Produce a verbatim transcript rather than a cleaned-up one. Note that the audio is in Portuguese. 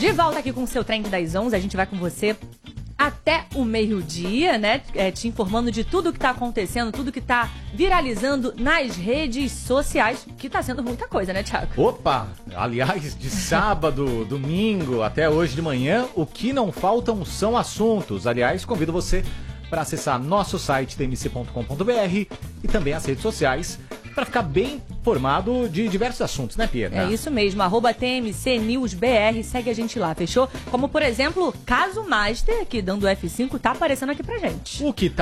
De volta aqui com o seu Trend das onze, a gente vai com você até o meio-dia, né? É, te informando de tudo que tá acontecendo, tudo que tá viralizando nas redes sociais, que tá sendo muita coisa, né, Thiago? Opa! Aliás, de sábado, domingo até hoje de manhã, o que não faltam são assuntos. Aliás, convido você para acessar nosso site t m c ponto com ponto b r e também as redes sociais para ficar bem informado de diversos assuntos, né, Pia? É isso mesmo, arroba T M C News B R, segue a gente lá, fechou? Como, por exemplo, Caso Master, aqui dando F cinco, tá aparecendo aqui pra gente. O que tá